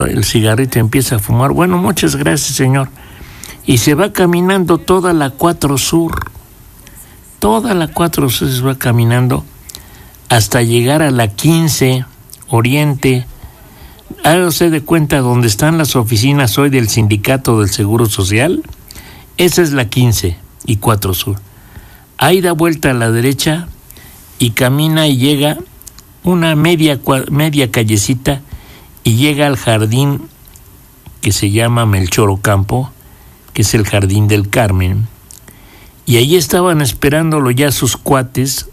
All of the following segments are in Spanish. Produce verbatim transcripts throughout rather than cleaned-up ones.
el cigarrito, empieza a fumar. Bueno, muchas gracias, señor. Y se va caminando toda la cuatro Sur. Toda la cuatro Sur se va caminando hasta llegar a la quince Oriente. Hágase de cuenta donde están las oficinas hoy del Sindicato del Seguro Social. Esa es la quince y cuatro Sur. Ahí da vuelta a la derecha y camina y llega una media, media callecita y llega al jardín que se llama Melchor Ocampo, que es el Jardín del Carmen. Y ahí estaban esperándolo ya sus cuates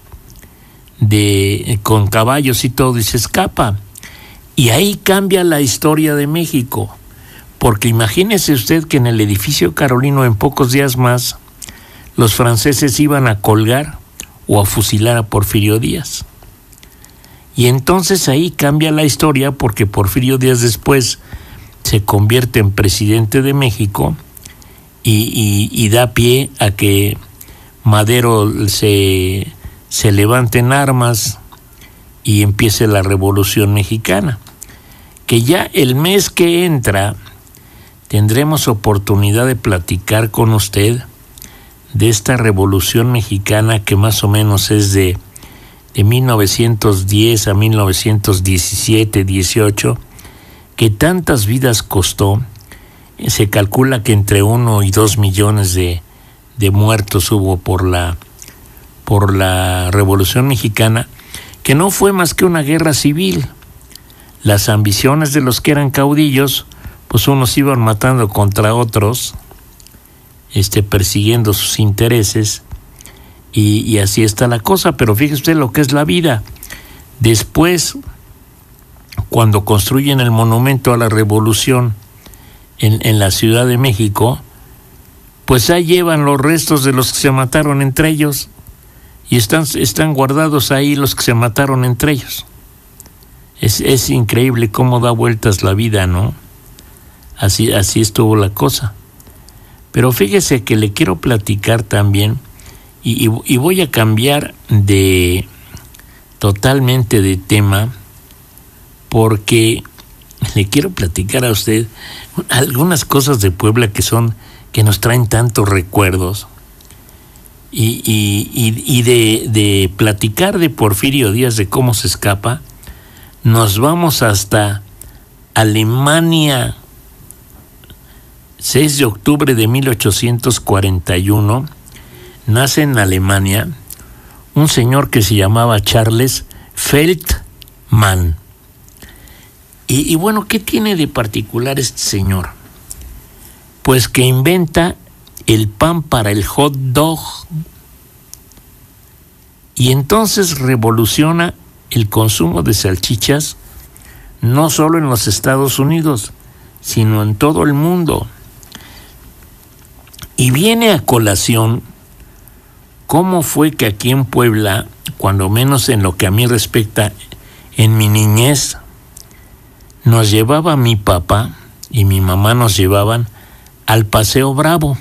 de, con caballos y todo, y se escapa. Y ahí cambia la historia de México, porque imagínese usted que en el edificio Carolino, en pocos días más, los franceses iban a colgar o a fusilar a Porfirio Díaz. Y entonces ahí cambia la historia, porque Porfirio Díaz después se convierte en presidente de México y, y, y da pie a que Madero se, se levante en armas y empiece la Revolución Mexicana, que ya el mes que entra tendremos oportunidad de platicar con usted de esta Revolución Mexicana, que más o menos es de, de mil novecientos diez a mil novecientos diecisiete, dieciocho, que tantas vidas costó. Se calcula que entre uno y dos millones de, de muertos hubo por la, por la Revolución Mexicana, que no fue más que una guerra civil. Las ambiciones de los que eran caudillos, pues unos iban matando contra otros, este, persiguiendo sus intereses, y, y así está la cosa. Pero fíjese usted lo que es la vida. Después, cuando construyen el monumento a la Revolución en, en la Ciudad de México, pues ahí llevan los restos de los que se mataron entre ellos, y están, están guardados ahí los que se mataron entre ellos. Es, es increíble cómo da vueltas la vida, ¿no? Así, así estuvo la cosa. Pero fíjese que le quiero platicar también, y, y, y voy a cambiar de totalmente de tema, porque le quiero platicar a usted algunas cosas de Puebla que son, que nos traen tantos recuerdos. Y, y, y, y de, de platicar de Porfirio Díaz, de cómo se escapa, nos vamos hasta Alemania. seis de octubre de mil ochocientos cuarenta y uno, nace en Alemania un señor que se llamaba Charles Feldman. Y, y bueno, ¿qué tiene de particular este señor? Pues que inventa el pan para el hot dog, y entonces revoluciona el consumo de salchichas, no solo en los Estados Unidos, sino en todo el mundo. Y viene a colación cómo fue que aquí en Puebla, cuando menos en lo que a mí respecta, en mi niñez, nos llevaba mi papá y mi mamá, nos llevaban al Paseo Bravo.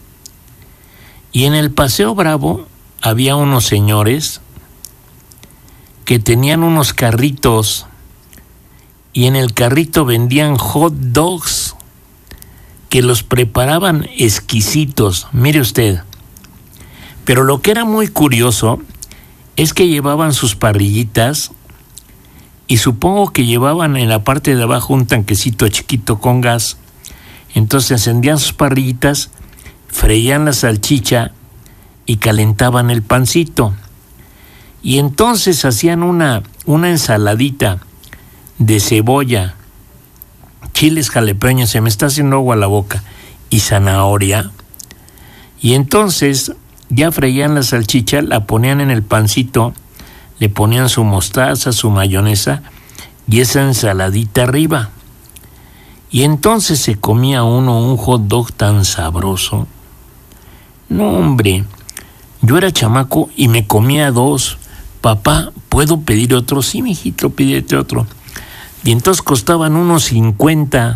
Y en el Paseo Bravo había unos señores que tenían unos carritos, y en el carrito vendían hot dogs que los preparaban exquisitos, mire usted. Pero lo que era muy curioso es que llevaban sus parrillitas, y supongo que llevaban en la parte de abajo un tanquecito chiquito con gas. Entonces encendían sus parrillitas, freían la salchicha y calentaban el pancito. Y entonces hacían una, una ensaladita de cebolla, chiles jalapeños, se me está haciendo agua a la boca, y zanahoria. Y entonces ya freían la salchicha, la ponían en el pancito, le ponían su mostaza, su mayonesa y esa ensaladita arriba. Y entonces se comía uno un hot dog tan sabroso. No, hombre, yo era chamaco y me comía dos. Papá, ¿puedo pedir otro? Sí, mijito, pídete otro. Y entonces costaban unos cincuenta.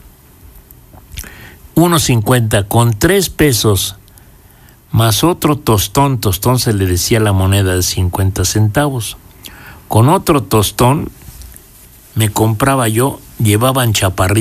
Unos cincuenta, con tres pesos, más otro tostón. Tostón se le decía la moneda de cincuenta centavos. Con otro tostón me compraba yo llevaban chaparritos